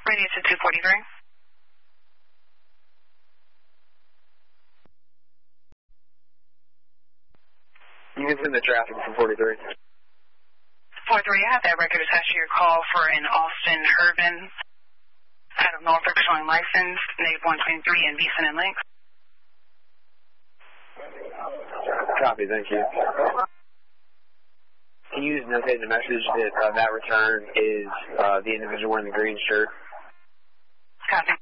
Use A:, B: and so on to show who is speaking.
A: Radio to 243.
B: You can send the traffic from 43.
A: 43, I have that record attached to your call for an Austin Urban out of Norfolk showing license, NAVE 123 and Beeson and Lynx.
B: Copy, thank you. Can you just notate in the message that that return is the individual wearing the green shirt?
A: Copy.